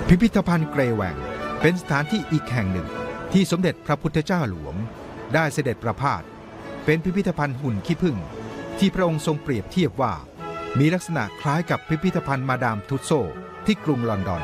พิพิธภัณฑ์เกรแหว่งเป็นสถานที่อีกแห่งหนึ่งที่สมเด็จพระพุทธเจ้าหลวงได้เสด็จประพาสเป็นพิพิธภัณฑ์หุ่นขี้ผึ้งที่พระองค์ทรงเปรียบเทียบว่ามีลักษณะคล้ายกับพิพิธภัณฑ์มาดามทุสโซที่กรุงลอนดอน